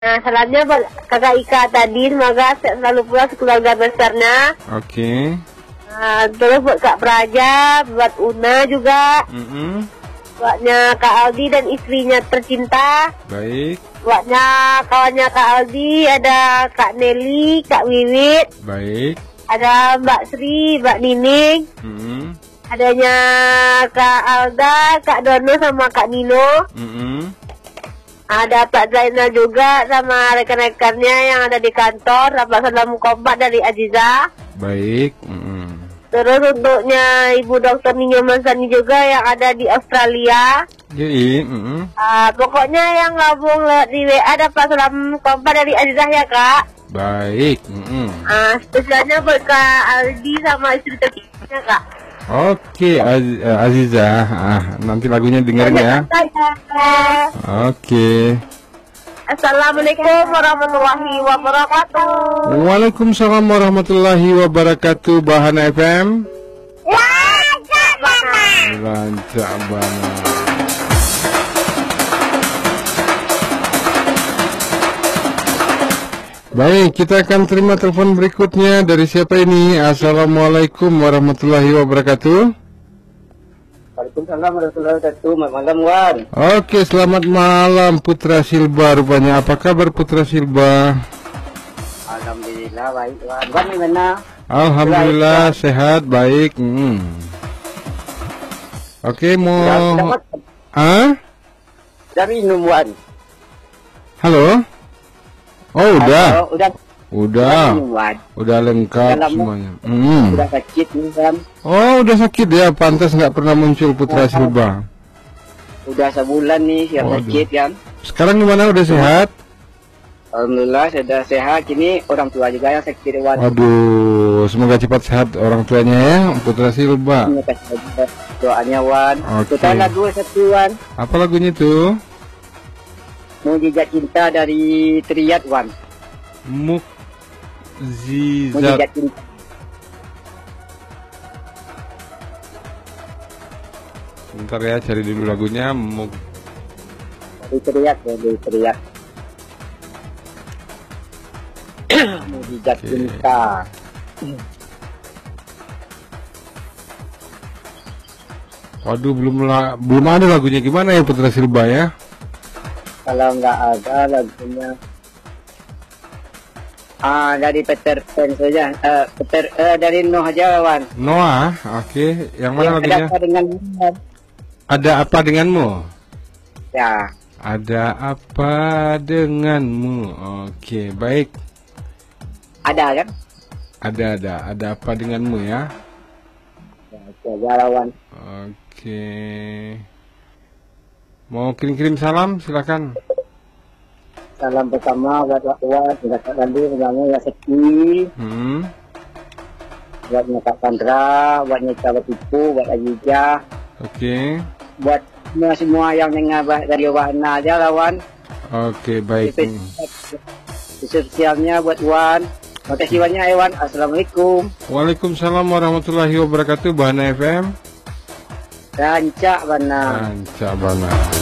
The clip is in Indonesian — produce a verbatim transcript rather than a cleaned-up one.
Nah, salamnya buat kakak Ika tadi, semoga selalu puas keluarga besarnya. Oke. Okay. Nah, terus buat Kak Praja, buat Una juga. Mm-mm. Buatnya Kak Aldi dan istrinya tercinta. Baik. Buatnya kawannya Kak Aldi, ada Kak Nelly, Kak Wiwit. Baik. Ada Mbak Sri, Mbak Nining. Mm-mm. Adanya Kak Alda, Kak Dono sama Kak Nino. Mm-mm. Ada Pak Zainal juga sama rekan-rekannya yang ada di kantor. Dapat salam kompak dari Aziza. Baik. Mm-mm. Terus untuknya Ibu Dokter Ninyo Mansani juga yang ada di Australia. Jadi, mm-mm. uh, pokoknya yang gabung lewat di W A dapat salam kompak dari Aziza ya Kak. Baik. Mm-mm. Uh, spesialnya buat Kak Aldi sama istri tercinta Kak. Oke, Az Aziza, ah, nanti lagunya dengerin ya. Oke. Assalamualaikum warahmatullahi wabarakatuh. Waalaikumsalam warahmatullahi wabarakatuh. Bahana F M. Lancak banget. Lancak banget. Baik, kita akan terima telepon berikutnya. Dari siapa ini? Assalamualaikum warahmatullahi wabarakatuh. Waalaikumsalam warahmatullahi wabarakatuh. Malam, Wan. Oke, selamat malam Putra Silba. Rupanya apa kabar Putra Silba? Alhamdulillah baik, Wan. Wan gimana? Alhamdulillah sehat, baik. Hmm. Oke, mau ah? Dari minum, Wan. Halo? Oh, udah. Halo, udah. Udah. Udah, udah lengkap udah semuanya. Hmm. udah sakit nih, Wan. Oh, udah sakit ya, pantas nggak pernah muncul Putra Silba. Udah sebulan nih yang Waduh. sakit kan. Sekarang gimana? Udah sehat? Alhamdulillah sudah sehat. Kini orang tua juga yang sakit, Wan. Waduh, semoga cepat sehat orang tuanya ya, Putra Silba. Terima kasih atas doanya, Wan. Oke. Kita lagu satu, Wan. Apa lagunya tuh? Mujizat Cinta dari Triyad, Wan. Mukzizat. Mujizat Cinta. Bentar ya, cari dulu lagunya. Muk Dari Triyad, dari Triyad. Mujizat Oke. Cinta. Waduh, belum la belum ada lagunya. Gimana ya Putra Silba ya? Kalau nggak ada lagunya, ah dari Peter Pan saja, uh, Peter uh, dari Nuh aja, Wan. Noah, oke. Yang mana Yang lagunya? ada apa dengan Ada apa denganmu? ya? Ada apa denganmu? Oke, baik. Ada kan? Ada, ada, ada apa denganmu ya? Ya, itu aja, Wan. Oke. Mau kirim-kirim salam, silakan. Salam pertama buat Wan, buat Kak Randy, buatnya ya Seki, Hmm. buatnya Kak Sandra, buatnya Kak Tipu, buat Aziza, Oke. buat semua semua yang dengar dari Wana aja, lah, Wan. Oke, baik. Hmm. Spesialnya buat Wan. Terima kasih banyak, ya, Wan. Assalamualaikum. Waalaikumsalam warahmatullahi wabarakatuh. Bahana F M. Rancak, Wana. Rancak banget.